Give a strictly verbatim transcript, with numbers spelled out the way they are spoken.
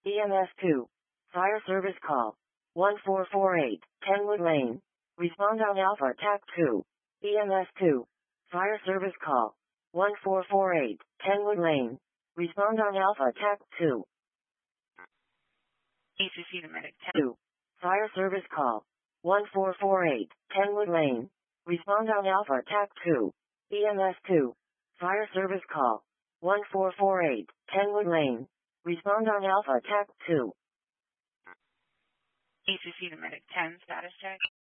E M S two. Fire service call. one four four eight, Kenwood Lane. Respond on Alpha T A C two. E M S two. Fire service call. one four four eight, Kenwood Lane. Respond on Alpha T A C two. E C C to medic two. Fire service call. one four four eight, Kenwood Lane. Respond on Alpha T A C two. E M S two. Fire service call. one four four eight, Kenwood Lane. Respond on Alpha T A C two. E C C to medic ten status check.